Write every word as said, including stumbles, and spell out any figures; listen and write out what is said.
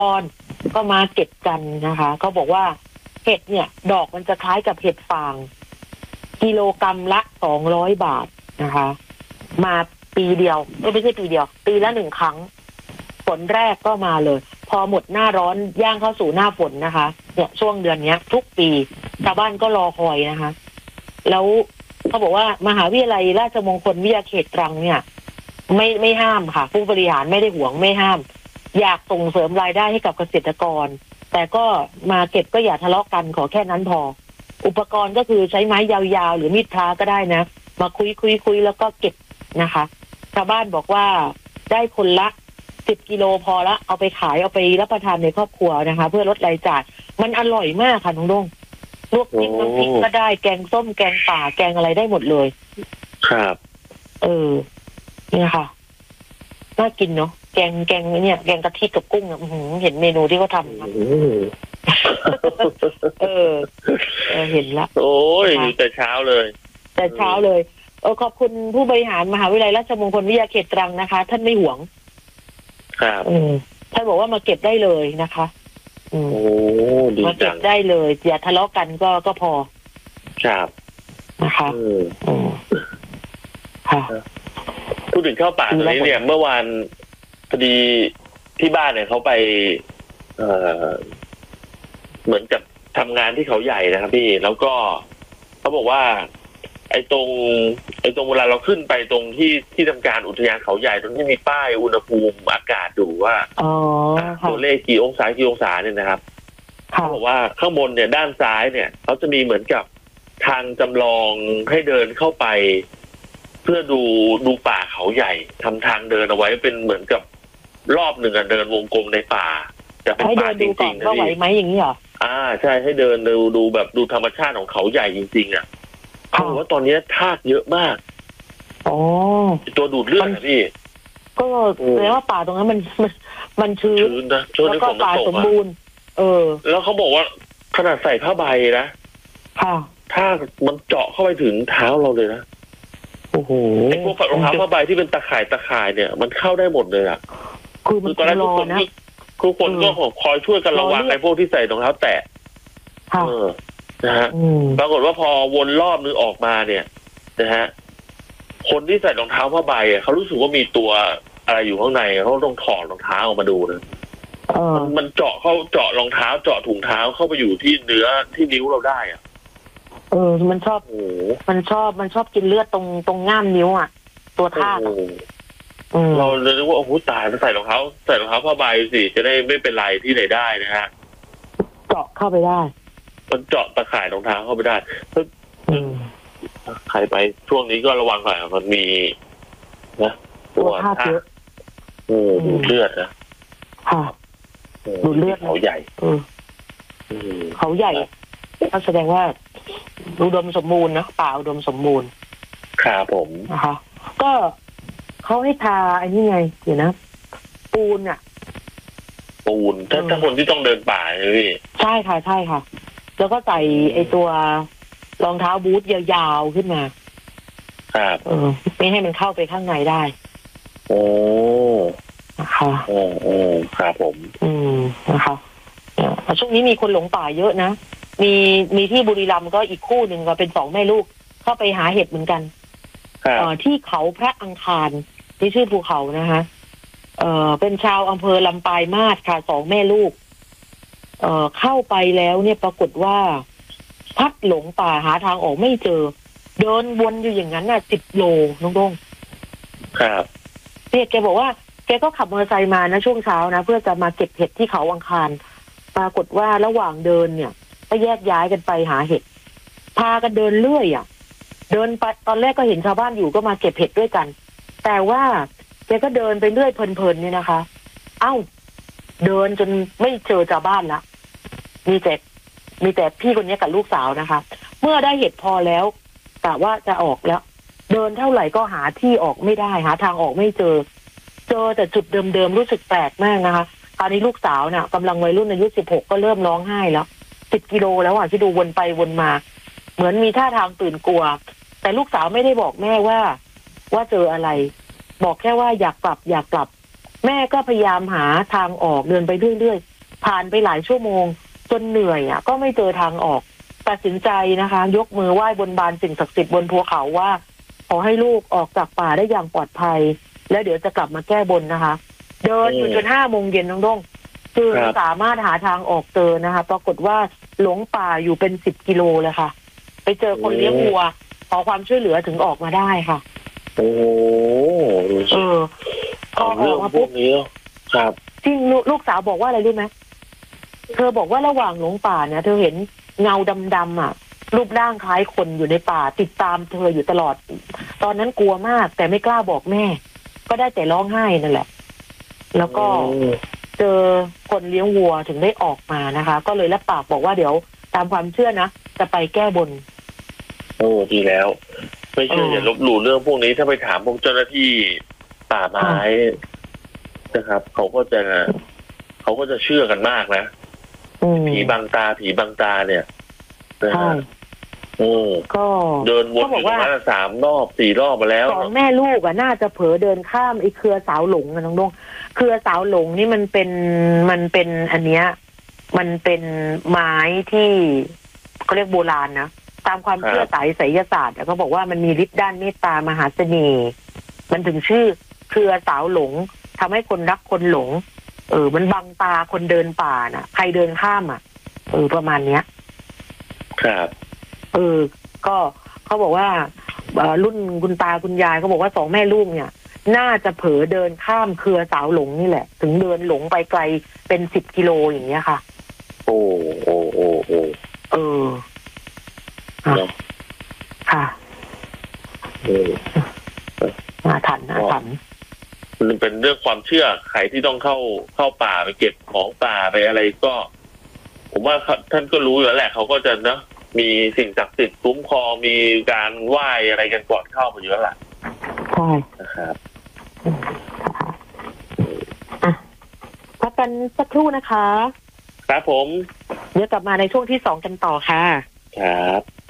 รก็มาเก็บกันนะคะเขาบอกว่าเห็ดเนี่ยดอกมันจะคล้ายกับเห็ดฟางกิโลกรัมละสองร้อยบาทนะคะมาปีเดียวไม่ใช่ปีเดียวปีละหนึ่งครั้งฝนแรกก็มาเลยพอหมดหน้าร้อนย่างเข้าสู่หน้าฝนนะคะเนี่ยช่วงเดือนนี้ทุกปีชาวบ้านก็รอคอยนะคะแล้วเขาบอกว่ามหาวิทยาลัยราชมงคลวิทยาเขตตรังเนี่ยไม่ไม่ห้ามค่ะผู้บริหารไม่ได้หวงไม่ห้ามอยากส่งเสริมรายได้ให้กับเกษตรกรแต่ก็มาเก็บก็อย่าทะเลาะกันขอแค่นั้นพออุปกรณ์ก็คือใช้ไม้ยาวๆหรือมีดพระก็ได้นะมาคุยคุยคุยแล้วก็เก็บนะคะชาวบ้านบอกว่าได้คนละสิบกิโลพอละเอาไปขายเอาไปรับประทานในครอบครัวนะคะเพื่อลดรายจ่ายมันอร่อยมากค่ะน้องดงลวกจิ้มน้ำพริกก็ได้แกงส้มแกงป่าแกงอะไรได้หมดเลยครับเออเนี่ยค่ะน่ากินเนาะแกงแกงเนี่ยแกงกะทิกับกุ้งเห็นเมนูที่เขาทำเออเห็นละโอ้ยแต่เช้าเลยแต่เช้าเลยเออขอบคุณผู้บริหารมหาวิทยาลัยราชมงคลวิทยาเขตตรังนะคะท่านไม่หวงครับท่านบอกว่ามาเก็บได้เลยนะคะโอ้ดีจังมาเก็บได้เลยอย่าทะเลาะกันก็ก็พอครับนะคะอืมค่ะพูดถึงข้าวป่าตรงนี้เนี่ยเมื่อวานพอดีที่บ้านเนี่ยเขาไปเอ่อเหมือนกับทำงานที่เขาใหญ่นะครับพี่แล้วก็เขาบอกว่าไอ้ตรงไอ้ตรงเวลาเราขึ้นไปตรงที่ที่ทำการอุทยานเขาใหญ่ตรงที่มีป้ายอุณหภูมิอากาศดูว่าตัวเลขกี่องศากี่องศาเนี่ยนะครับเขาบอกว่าข้างบนเนี่ยด้านซ้ายเนี่ยเขาจะมีเหมือนกับทางจำลองให้เดินเข้าไปเพื่อดูดูป่าเขาใหญ่ทำทางเดินเอาไว้เป็นเหมือนกับรอบหนึ่งอะเดินวงกลมในป่าจะเป็นป่าจริงๆนะพี่ไหวไหมอย่างนี้เหรออ่าใช่ให้เดินดูดูแบบดูธรรมชาติของเขาใหญ่จริงๆอ่ะเขาบอกว่าตอนนี้ทากเยอะมากอ๋อตัวดูดเลือดนะพี่ก็แปลว่าป่าตรงนั้นมันมันมันชื้นนะช่วงนี้ฝนมันตกสมบูรณ์เออแล้วเขาบอกว่าขนาดใส่ผ้าใบนะค่ะทากมันเจาะเข้าไปถึงเท้าเราเลยนะโอ้โหไอ้พวกรองเท้าผ้าใบที่เป็นตะข่ายตะข่ายเนี่ยมันเข้าได้หมดเลยอ่ะคือตอนแรกทุกคนทุกคนก็คอยช่วยกันระวังไอ้พวกที่ใส่รองเท้าแตะเออนะฮะปรากฏว่าพอวนรอบนึงออกมาเนี่ยนะฮะคนที่ใส่รองเท้าผ้าใบอ่ะเขารู้สึกว่ามีตัวอะไรอยู่ข้างในเขาต้องถอดรองเท้าออกมาดูนะมันมันเจาะเข้าเจาะรองเท้าเจาะถุงเท้าเข้าไปอยู่ที่เนื้อที่นิ้วเราได้อ่ะเออมันชอบโอ้มันชอบมันชอบกินเลือดตรงตรงง่ามนิ้วอ่ะตัวทากเราเลยนึกว่าโอ้โหตายใส่รองเท้าใส่รองเท้าผ้าใบสิจะได้ไม่เป็นไรที่ไหนได้นะฮะเจาะเข้าไปได้มันเจาะตะข่ายรองเท้าเข้าไปได้ใครไปช่วงนี้ก็ระวังหน่อยมันมีนะตัวทากเยอะดูเลือดนะค่ะดูเลือดเขาใหญ่เขาใหญ่ก็แสดงว่าอุดมสมบูรณ์นะป่าอุดมสมบูรณ์ครับผมนะคะก็เขาให้ทาไอ้นี่ไงเดี๋ยวนะปูนอ่ะปูนถ้าถ้าคนที่ต้องเดินป่าใช่ไหมพี่ใช่ค่ะใช่ค่ะแล้วก็ใส่ไอ้ตัวรองเท้าบูทยาวๆขึ้นมาครับเออไม่ให้มันเข้าไปข้างในได้โอ้นะคะโอ้โอ้ครับผมอืมนะคะช่วงนี้มีคนหลงป่าเยอะนะมีมีที่บุรีรัมย์ก็อีกคู่หนึ่งก็เป็นสองแม่ลูกเข้าไปหาเห็ดเหมือนกันเอ่อที่เขาพระอังคารที่ชื่อภูเขานะคะเอ่อเป็นชาวอำเภอลำปายมาศค่ะสองแม่ลูกเอ่อเข้าไปแล้วเนี่ยปรากฏว่าพัดหลงป่าหาทางออกไม่เจอเดินวนอยู่อย่างนั้นน่ะสิบโลน้องดงครับเนี่ยแกบอกว่าแกก็ขับมอเตอร์ไซค์มานะช่วงเช้านะเพื่อจะมาเก็บเห็ดที่เขาอังคารปรากฏว่าระหว่างเดินเนี่ยก็แยกย้ายกันไปหาเห็ดพากันเดินเรื่อยอ่ะเดินไปตอนแรกก็เห็นชาวบ้านอยู่ก็มาเก็บเห็ดด้วยกันแต่ว่าแกก็เดินไปเรื่อยเพลินๆเนี่ยนะคะเอ้าเดินจนไม่เจอชาวบ้านละมีแต่มีแต่พี่คนนี้กับลูกสาวนะคะเมื่อได้เห็ดพอแล้วแต่ว่าจะออกแล้วเดินเท่าไหร่ก็หาที่ออกไม่ได้หาทางออกไม่เจอเจอแต่จุดเดิมๆรู้สึกแปลกมากนะคะตอนนี้ลูกสาวน่ะกำลังวัยรุ่นอายุสิบหกก็เริ่มร้องไห้แล้วสิบกิโลแล้วอ่ะที่ดูวนไปวนมาเหมือนมีท่าทางตื่นกลัวแต่ลูกสาวไม่ได้บอกแม่ว่าว่าเจออะไรบอกแค่ว่าอยากกลับอยากกลับแม่ก็พยายามหาทางออกเดินไปเรื่อยผ่านไปหลายชั่วโมงจนเหนื่อยอ่ะก็ไม่เจอทางออกตัดสินใจนะคะ ยกมือไหว้บนบานสิ่งศักดิ์สิทธิ์บนภูเขาว่าขอให้ลูกออกจากป่าได้อย่างปลอดภัยแล้วเดี๋ยวจะกลับมาแก้บนนะคะ เดินอยู่จนห้าโมงเย็นน้องด้งคือสามารถหาทางออกเจอนะคะปรากฏว่าหลงป่าอยู่เป็นสิบกิโลเลยค่ะไปเจอคนเลี้ยงวัวขอความช่วยเหลือถึงออกมาได้ค่ะโอ้เออพอออกมาปุ๊บนี้ครับจริงลูกสาวบอกว่าอะไรรู้ไหมเธอบอกว่าระหว่างหลงป่าเนี่ยเธอเห็นเงาดำๆอ่ะรูปร่างคล้ายคนอยู่ในป่าติดตามเธออยู่ตลอดตอนนั้นกลัวมากแต่ไม่กล้าบอกแม่ก็ได้แต่ร้องไห้นั่นแหละแล้วก็เจอคนเลี้ยงวัวถึงได้ออกมานะคะก็เลยรับปากบอกว่าเดี๋ยวตามความเชื่อนะจะไปแก้บนโอ้ดีแล้วไม่เชื่ออย่าลบหลู่เรื่องพวกนี้ถ้าไปถามพวกเจ้าหน้าที่ป่าไม้นะครับเขาก็จะเขาก็จะเชื่อกันมากนะผีบังตาผีบังตาเนี่ยนะฮะก็เดินวนอยู่ตรงนั้นสามรอบสี่รอบมาแล้วสองแม่ลูกอ่ะน่าจะเผลอเดินข้ามไอ้เครือสาวหลงนะน้องดงเครือสาวหลงนี่มันเป็นมันเป็นอันเนี้ยมันเป็นไม้ที่เขาเรียกโบราณนะตามความเชื่อสายไสยศาสตร์เขาบอกว่ามันมีฤทธิ์ด้านเมตตามหาเสน่ห์มันถึงชื่อเครือสาวหลงทำให้คนรักคนหลงเออมันบังตาคนเดินป่าน่ะใครเดินข้ามอ่ะเออประมาณเนี้ยครับเออก็เขาบอกว่ารุ่นคุณตาคุณยายเขาบอกว่าสองแม่ลูกเนี่ยน่าจะเผลอเดินข้ามเครือสาวหลงนี่แหละถึงเดินหลงไปไกลเป็นสิบกิโลอย่างเงี้ยค่ะโอ้โอ้โอ้โอ้เออค่ะเอออาถรรพ์อาถรรพ์มันเป็นเรื่องความเชื่อใครที่ต้องเข้าเข้าป่าไปเก็บของป่าไปอะไรก็ผมว่าท่านก็รู้อยู่แล้วแหละเขาก็จะเนาะมีสิ่งศักดิ์สิทธิ์คุ้มครองมีการไหว้อะไรกันก่อนเข้าไปอยู่แล้วล่ะใช่นะครับพักกันสักครู่นะคะครับผมเดี๋ยวกลับมาในช่วงที่สองกันต่อค่ะครับ